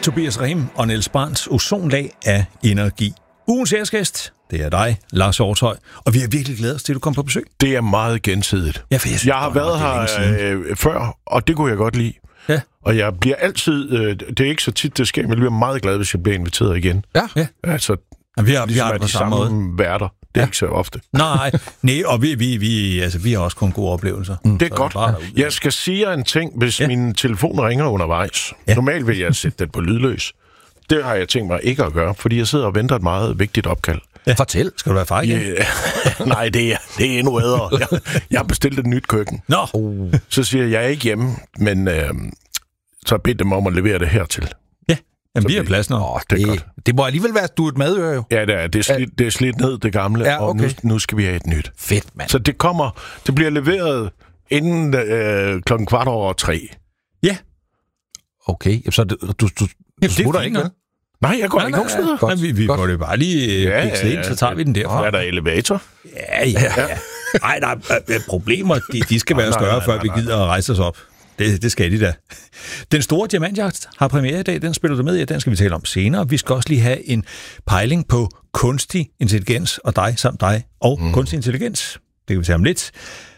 Tobias Rehm og Niels Brands ozonlag af energi. Ugens æresgæst, det er dig, Lars Hjortshøj, og vi har virkelig glædet os til, at du kom på besøg. Det er meget gensidigt. Ja, jeg har været her før, og det kunne jeg godt lide. Ja. Og jeg bliver altid, det er ikke så tit, det sker, men jeg bliver meget glad, hvis jeg bliver inviteret igen. Ja. Altså, vi har det på de samme værter. Det er ikke så ofte. Nej, og vi har også kun gode oplevelser. Det er godt. Jeg skal sige jer en ting, hvis min telefon ringer undervejs. Ja. Normalt vil jeg sætte den på lydløs. Det har jeg tænkt mig ikke at gøre, fordi jeg sidder og venter et meget vigtigt opkald. Ja. Fortæl. Skal du være far igen? Nej, det er endnu bedre. Jeg har bestilt et nyt køkken. Nå. Så siger jeg er ikke hjemme, men så bedt dem om at levere det hertil. Ja, jamen, vi har plads nu. Det er godt. Det må alligevel være, at du er et madøre jo. Ja, det er slidt ned, det gamle, ja, okay. Og nu skal vi have et nyt. Fedt, mand. Så det bliver leveret inden 3:15. Ja. Okay, så du smutter ikke, vel? Nej, jeg går ikke nogen steder. Vi får det bare lige fikset ind, så tager vi den derfra. Er der elevator? Ja. Nej, der er problemer. De skal være større, før vi gider at rejse os op. Det skal de da. Den store diamantjagt har premiere i dag. Den spiller du med i, den skal vi tale om senere. Vi skal også lige have en pejling på kunstig intelligens og dig og kunstig intelligens. Det kan vi tale om lidt.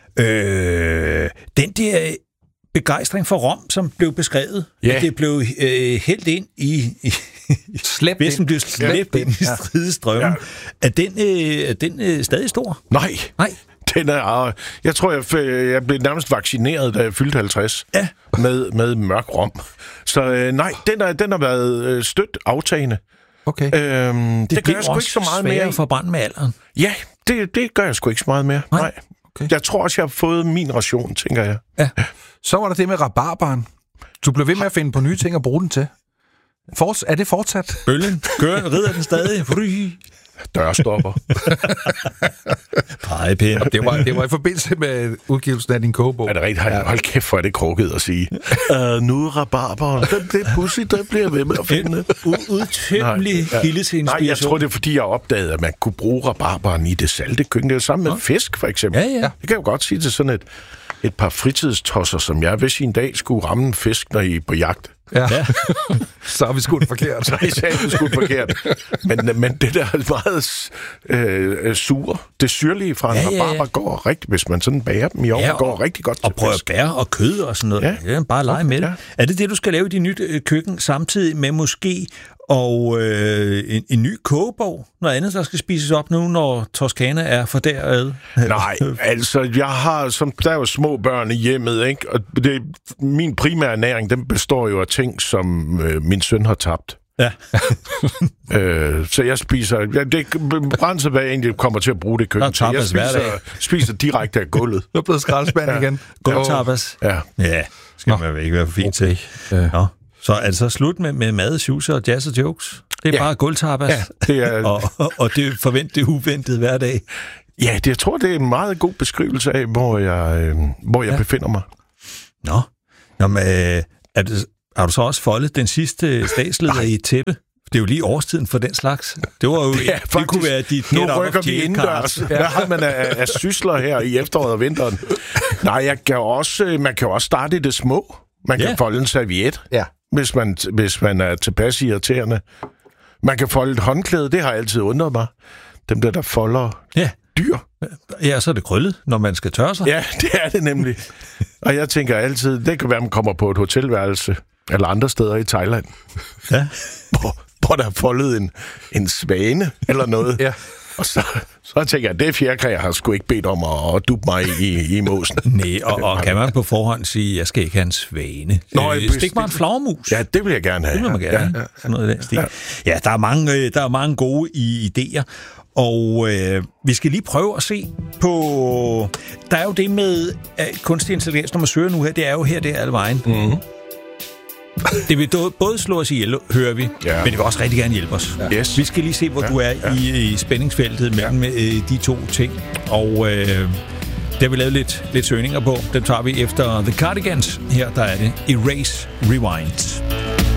Den der begejstring for Rom, som blev beskrevet, at det blev hældt ind i slæbt ind i stridestrømmen. Er den stadig stor? Nej. Den er, jeg tror, jeg blev nærmest vaccineret, da jeg fyldte 50 med mørk rom. Så nej, den har været stødt aftagende. Okay. Det gør jeg sgu ikke så meget mere. For brand med alderen. Ja, det gør jeg sgu ikke så meget mere. Nej. Okay. Jeg tror også, jeg har fået min ration, tænker jeg. Ja. Så var der det med rabarbaren. Du blev ved med at finde på nye ting at bruge den til. Er det fortsat? Bølgen rider den stadig. Dørstopper. Pegepind. Det var i forbindelse med udgivelsen af din kogebog. Er det rigtigt? Hold kæft, for er det krukket at sige. Nu er rabarberen. Det er pussy, der bliver ved med at finde. Udtømmelig kilde til inspiration. Nej, jeg tror, det er fordi, jeg opdagede, at man kunne bruge rabarberen i det salte køkken. Det er jo sammen med fisk, for eksempel. Ja. Det kan jeg jo godt sige til sådan et par fritidstosser, som jeg, hvis I en dag skulle ramme en fisk, når I er på jagt. Ja. Så har vi skudt forkert. Så har vi skudt forkert. Men det der meget sure, det syrlige fra en rabarber går rigtig, hvis man sådan bager dem i ovnen, går rigtig godt til og prøver bær og kød og sådan noget. Ja. Bare lege med det. Er det, du skal lave i dit nye køkken, samtidig med måske og en ny kogebog? Noget andet, der skal spises op nu, når Toskana er fordæret? Nej, altså, jeg har, der er jo små børn i hjemmet, ikke? Og min primære ernæring, den består jo af ting, som min søn har tabt. Ja. Så jeg spiser... det er brændt, hvad jeg egentlig kommer til at bruge det køkken til. Jeg spiser direkte af gulvet. Du er blevet skraldespand igen. Gulvtapas. Ja, skal man ikke være for fint til. Nå. Så er det så slut med mad, sjuse og jazz og jokes? Det er bare gulvtapas. Ja, det er... og det er uventet hver dag. Ja, jeg tror, det er en meget god beskrivelse af, hvor jeg befinder mig. Nå. Jamen, har du så også foldet den sidste statsleder i et tæppe? Det er jo lige årstiden for den slags. Det var jo det kunne være dit nu rykker vi indendørs. Hvad har man af sysler her i efteråret og vinteren? Nej, man kan jo også starte i det små. Man kan folde en serviet, hvis man er tilpas irriterende. Man kan folde et håndklæde, det har altid undret mig. Dem der folder dyr. Ja, så er det krøllet, når man skal tørre sig. Ja, det er det nemlig. Og jeg tænker altid, det kan være, man kommer på et hotelværelse eller andre steder i Thailand. Ja. Hvor der er foldet en svane eller noget. Ja. Og så tænker jeg, det fjerkræ, jeg har sgu ikke bedt om at duppe mig i måsen. Nej, og kan man på forhånd sige, jeg skal ikke have en svane? Stik mig en flagermus. Ja, det vil jeg gerne have. Det vil man gerne have. Sådan noget i den stil. Ja, der er mange gode idéer. Og vi skal lige prøve at se på... Der er jo det med kunstig intelligens, når man søger nu her. Det er jo her, det er alle vejen. Mm-hmm. Det vil både slå os ihjel, hører vi, men det vil også rigtig gerne hjælpe os. Ja. Yes. Vi skal lige se, hvor du er i spændingsfeltet mellem de to ting. Og der har vi lavet lidt søgninger på. Den tager vi efter The Cardigans. Her der er det Erase Rewind.